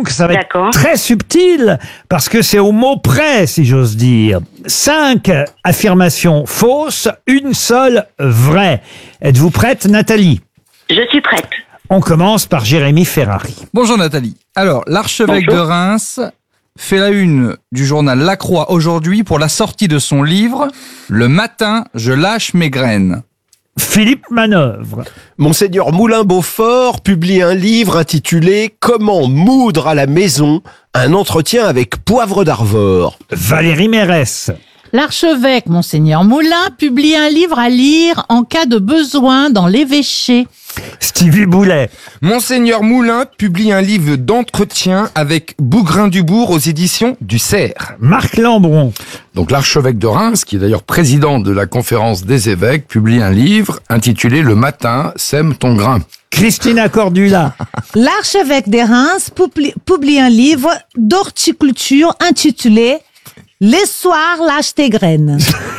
donc, ça va D'accord. être très subtil, parce que c'est au mot près, si j'ose dire. 5 affirmations fausses, une seule vraie. Êtes-vous prête, Nathalie? Je suis prête. On commence par Jérémy Ferrari. Bonjour Nathalie. Alors, l'archevêque Bonjour. de Reims fait la une du journal La Croix aujourd'hui pour la sortie de son livre « Le matin, je lâche mes graines Philippe Manœuvre. Monseigneur Moulin-Beaufort publie un livre intitulé « Comment moudre à la maison ?» un entretien avec Poivre d'Arvor. Valérie Mérès. L'archevêque, Monseigneur Moulin, publie un livre à lire en cas de besoin dans l'évêché. Stevie Boulet. ». Monseigneur Moulin publie un livre d'entretien avec Bougrain-Dubourg aux éditions du Cerf. Marc Lambron. Donc l'archevêque de Reims, qui est d'ailleurs président de la conférence des évêques, publie un livre intitulé « Le matin, sème ton grain ». Christina Cordula. L'archevêque de Reims publie un livre d'horticulture intitulé « Les soirs, lâche tes graines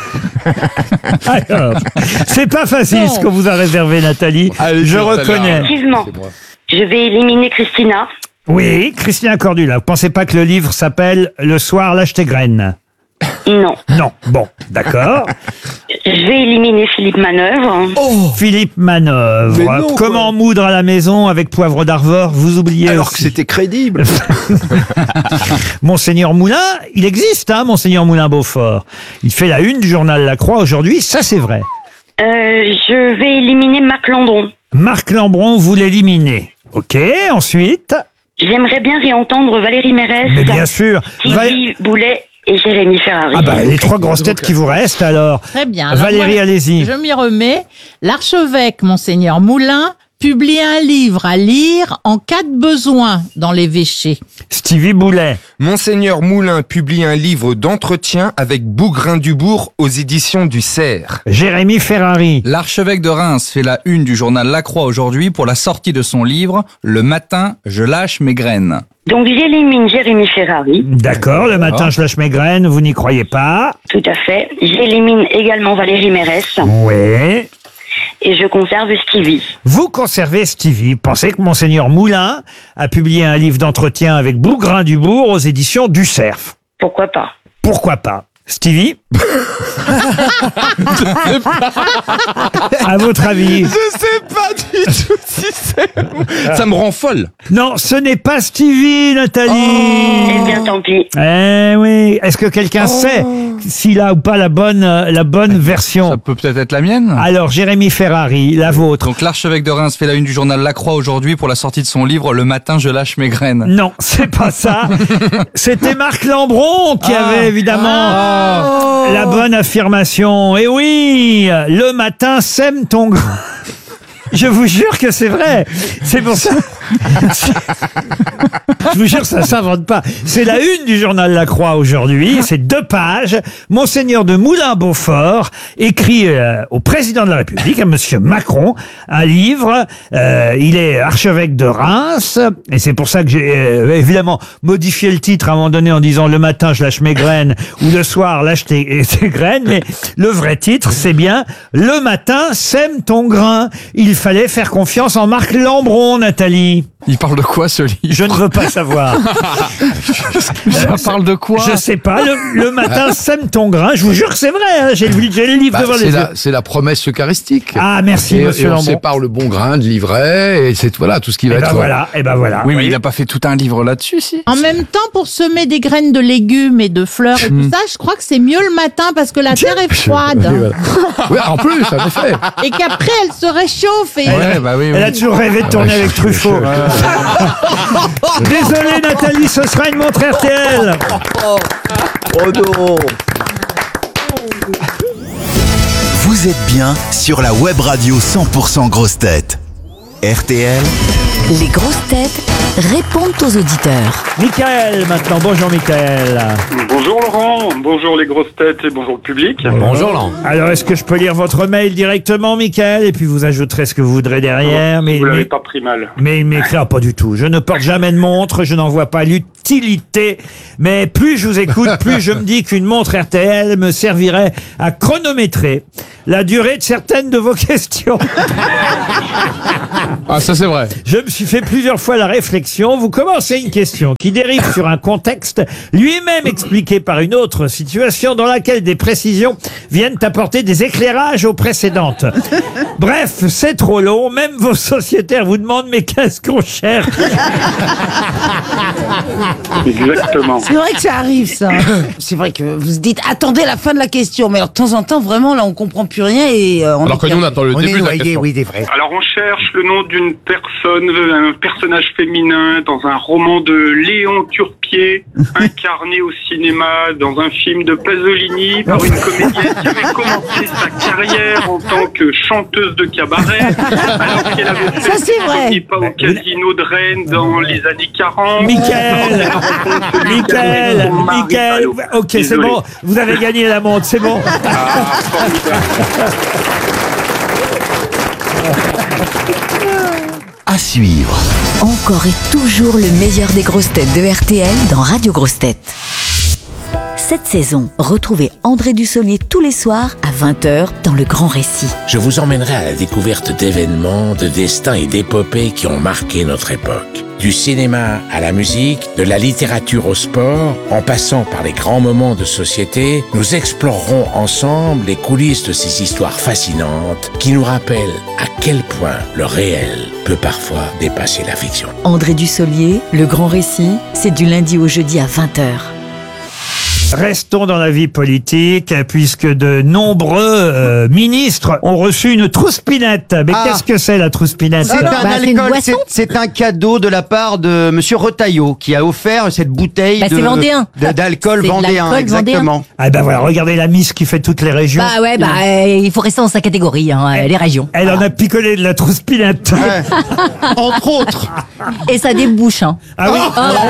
Alors, c'est pas facile ce que vous a réservé, Nathalie. Allez, Je c'est reconnais. Effectivement. C'est moi. Je vais éliminer Christina. Oui, Christina Cordula. Vous pensez pas que le livre s'appelle « Le soir, lâche tes graines » Non. Non. Bon, d'accord. Je vais éliminer Philippe Manœuvre. Philippe Manœuvre. Mais non, Comment quoi. moudre à la maison avec Poivre d'Arvor? Vous oubliez Alors que aussi. c'était crédible. Monseigneur Moulin, il existe, hein, Monseigneur Moulin-Beaufort. Il fait la une du journal La Croix aujourd'hui, ça c'est vrai. Je vais éliminer Marc Landron. Marc Lambron, vous l'éliminez. Ok, ensuite. J'aimerais bien réentendre Valérie Mérès, Mais bien sûr. Stevie Boulet et Jérémy Ferrari. Ah bah, les 3 grosses têtes qui vous restent alors. Très bien. Alors, Valérie, moi, allez-y. Je m'y remets. L'archevêque, Monseigneur Moulin, publie un livre à lire en cas de besoin dans l'évêché. Stevie Boulet. Monseigneur Moulin publie un livre d'entretien avec Bougrain-Dubourg aux éditions du Cerf. Jérémy Ferrari. ». L'archevêque de Reims fait la une du journal La Croix aujourd'hui pour la sortie de son livre « Le matin, je lâche mes graines Donc j'élimine Jérémy Ferrari. D'accord, le matin je lâche mes graines, vous n'y croyez pas. Tout à fait. J'élimine également Valérie Mérès. Oui. Et je conserve Stevie. Vous conservez Stevie. Pensez que Monseigneur Moulin a publié un livre d'entretien avec Bougrain-Dubourg aux éditions du Cerf. Pourquoi pas? Pourquoi pas? Stevie? À votre avis? Je sais pas du tout si c'est... Ça me rend folle. Non, ce n'est pas Stevie, Nathalie. Eh bien, tant pis. Eh oui. Est-ce que quelqu'un sait s'il a ou pas la bonne ». version? Ça peut peut-être être la mienne. Alors, Jérémy Ferrari, la vôtre. Donc l'archevêque de Reims fait la une du journal La Croix aujourd'hui pour la sortie de son livre « Le matin, je lâche mes graines ». Non, c'est pas ça. C'était Marc Lambron qui avait évidemment la bonne affirmation. Et oui, le matin sème ton grain. Je vous jure que c'est vrai. C'est pour ça. Je vous jure, ça s'invente pas. C'est la une du journal La Croix aujourd'hui. C'est 2 pages. Monseigneur de Moulin-Beaufort écrit au président de la République, à Monsieur Macron, un livre. Il est archevêque de Reims. Et c'est pour ça que j'ai évidemment modifié le titre à un moment donné en disant le matin je lâche mes graines ou le soir lâche tes graines. Mais le vrai titre, c'est bien le matin sème ton grain. Il fallait faire confiance en Marc Lambron, Nathalie. Il parle de quoi ce livre? Je ne veux pas savoir. Ça parle de quoi? Je sais pas. Le matin sème ton grain. Je vous jure que c'est vrai. Hein. J'ai le livre devant les yeux. C'est la promesse eucharistique. Ah, merci, et, monsieur et on Lambron. sépare le bon grain de l'ivraie, et c'est voilà tout ce qui va Et ben être. voilà, et ben voilà. Oui, mais il n'a pas fait tout un livre là-dessus, si. En même temps, pour semer des graines de légumes et de fleurs et tout ça, je crois que c'est mieux le matin parce que la terre est froide. Oui, voilà. Oui, en plus, en effet. Et qu'après, elle se réchauffe. Et... Ouais, bah oui, oui. Elle a toujours rêvé de tourner avec Truffaut. Désolé Nathalie, ce sera une montre RTL. Oh non. Vous êtes bien sur la web radio 100% grosses têtes. RTL. Les grosses têtes répondent aux auditeurs. Michael maintenant, bonjour Michael. Bonjour Laurent, bonjour les grosses têtes et bonjour le public. Bonjour Laurent. Alors est-ce que je peux lire votre mail directement Michael et puis vous ajouterez ce que vous voudrez derrière. Vous l'avez pas pris mal. Mais il m'écrit pas du tout. Je ne porte jamais de montre, je n'envoie pas hostilité. Mais plus je vous écoute, plus je me dis qu'une montre RTL me servirait à chronométrer la durée de certaines de vos questions. Ah, ça c'est vrai. Je me suis fait plusieurs fois la réflexion. Vous commencez une question qui dérive sur un contexte lui-même expliqué par une autre situation dans laquelle des précisions viennent apporter des éclairages aux précédentes. Bref, c'est trop long. Même vos sociétaires vous demandent mais qu'est-ce qu'on cherche? Exactement. C'est vrai que ça arrive, ça. C'est vrai que vous vous dites, attendez la fin de la question. Mais alors, de temps en temps, vraiment, là, on comprend plus rien et Alors que nous, on attend le début de la question. Oui, c'est vrai. Alors on cherche le nom d'une personne, un personnage féminin dans un roman de Léon Turpier, incarné au cinéma dans un film de Pasolini par une comédienne qui avait commencé sa carrière en tant que chanteuse de cabaret, alors qu'elle avait fait Ça, c'est vrai. premier pas au casino de Rennes dans les années 40. Michael, ok, c'est Désolé. bon, vous avez gagné la montre, c'est bon. Ah, formidable. À suivre. Encore et toujours le meilleur des grosses têtes de RTL dans Radio Grosses Têtes. Cette saison, retrouvez André Dussolier tous les soirs à 20h dans Le Grand Récit. Je vous emmènerai à la découverte d'événements, de destins et d'épopées qui ont marqué notre époque. Du cinéma à la musique, de la littérature au sport, en passant par les grands moments de société, nous explorerons ensemble les coulisses de ces histoires fascinantes qui nous rappellent à quel point le réel peut parfois dépasser la fiction. André Dussolier, Le Grand Récit, c'est du lundi au jeudi à 20h. Restons dans la vie politique, puisque de nombreux ministres ont reçu une trouspinette. Mais qu'est-ce que c'est la trouspinette? C'est un alcool, c'est un cadeau de la part de Monsieur Retailleau qui a offert cette bouteille c'est vendéen. d'alcool C'est de vendéen, l'alcool exactement. vendéen. Ah ben voilà, regardez la Miss qui fait toutes les régions. Bah ouais, il faut rester dans sa catégorie, les régions. Elle en a picolé de la trouspinette. Entre autres. Et ça débouche, hein. Ah oui.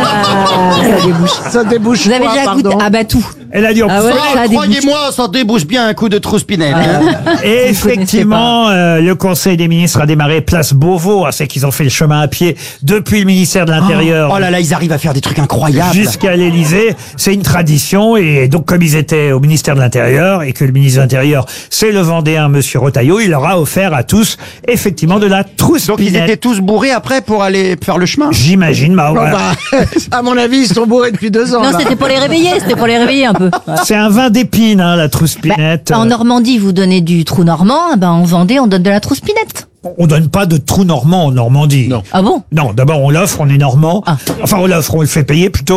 Ça débouche. Ça débouche. Vous avez déjà goûté? Ah bah tout. Elle a dit croyez-moi, ça débouche bien un coup de trouspinette. Et effectivement, le Conseil des ministres a démarré place Beauvau. C'est qu'ils ont fait le chemin à pied depuis le ministère de l'Intérieur. Oh là là, ils arrivent à faire des trucs incroyables. Jusqu'à l'Élysée. C'est une tradition. Et donc, comme ils étaient au ministère de l'Intérieur et que le ministre de l'Intérieur, c'est le Vendéen, Monsieur Retailleau, il leur a offert à tous, effectivement, de la trouspinette. Donc, ils étaient tous bourrés après pour aller faire le chemin. J'imagine. À mon avis, ils sont bourrés depuis 2 ans. Non, c'était pour les réveiller, un peu. C'est un vin d'épine, la trouspinette. En Normandie, vous donnez du trou normand, en Vendée, on donne de la trouspinette. On donne pas de trou normand en Normandie. Non. Ah bon? Non, d'abord on l'offre, on est normand. Enfin on l'offre, on le fait payer plutôt.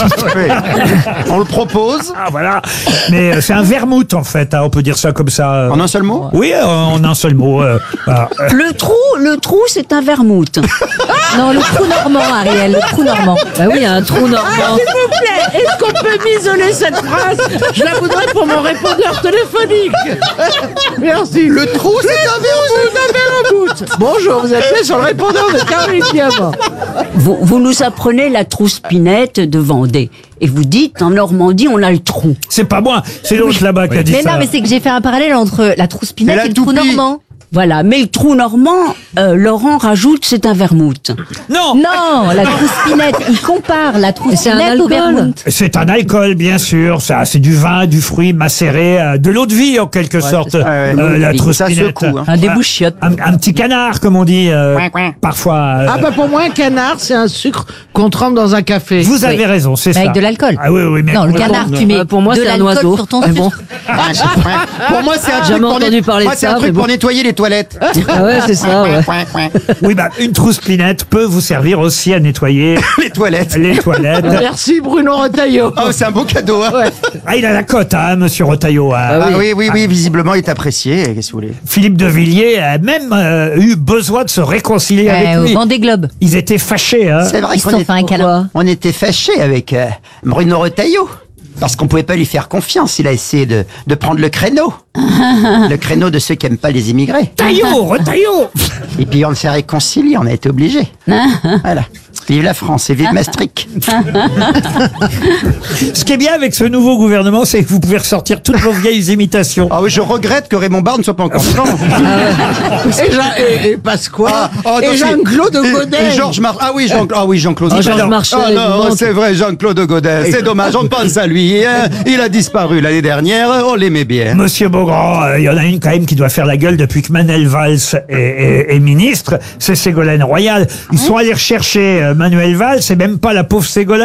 On le propose. Ah voilà. Mais c'est un vermouth en fait, on peut dire ça comme ça. En un seul mot? Oui, en un seul mot. Voilà. Le trou, c'est un vermouth. Non, le trou normand, Ariel, le trou normand. Bah oui, un trou normand. S'il vous plaît, est-ce qu'on peut m'isoler cette phrase? Je la voudrais pour mon répondeur téléphonique. Merci. Le trou, c'est un vermouth. Bonjour, vous êtes sur le répondeur de Karine Diamant. Vous nous apprenez la trouspinette de Vendée. Et vous dites, en Normandie, on a le trou. C'est pas moi, c'est l'autre là-bas qui a dit Mais ça. non, mais c'est que j'ai fait un parallèle entre la trouspinette et le trou normand. Voilà, mais le trou normand, Laurent rajoute, c'est un vermouth. Non. Non, la trouspinette, il compare la trouspinette au vermouth. C'est un alcool, bien sûr. Ça, c'est du vin, du fruit macéré, de l'eau de vie en quelque sorte. La trouspinette. Ça secoue, hein. Un débouchiotte. Un petit canard, comme on dit parfois. Pour moi, un canard, c'est un sucre qu'on trempe dans un café. Vous avez raison, c'est ça. Avec de l'alcool. Ah oui, mais non, le canard, tu mets pour moi, de c'est un l'alcool oiseau. sur ton Bon. Pour moi, c'est un truc Jamais entendu parler de c'est ça, un truc mais bon. pour nettoyer les toilettes. Ah ouais, c'est ça, ouais. Oui, une trouspinette peut vous servir aussi à nettoyer les toilettes. Les toilettes. Merci Bruno Retailleau. Oh, c'est un beau cadeau. Hein. Ouais. Ah, il a la cote, Monsieur Retailleau. Oui, visiblement, il est apprécié. Qu'est-ce que vous voulez? Philippe de Villiers a même eu besoin de se réconcilier avec lui. Au Vendée Globe. Ils étaient fâchés. C'est vrai Ils se sont fait un câlin. On était fâchés avec Bruno Retailleau. Parce qu'on pouvait pas lui faire confiance. Il a essayé de prendre le créneau. Le créneau de ceux qui aiment pas les immigrés. Retailleau. Et puis on s'est réconciliés, on a été obligés. Voilà. Vive la France et vive Maastricht. Ce qui est bien avec ce nouveau gouvernement, c'est que vous pouvez ressortir toutes vos vieilles imitations. Ah oui, je regrette que Raymond Barre ne soit pas encore vivant. Et Pasqua. Et Jean-Claude Godet. Et Georges Marchais. Ah oui, Jean-Claude. Georges Marchais. Ah non, c'est vrai, Jean-Claude Godet. C'est dommage, on pense à lui. Hein. Il a disparu l'année dernière, on l'aimait bien. Monsieur Beaugrand, il y en a une quand même qui doit faire la gueule depuis que Manuel Valls est ministre, c'est Ségolène Royal. Ils sont allés rechercher Manuel Valls, c'est même pas la pauvre Ségolène.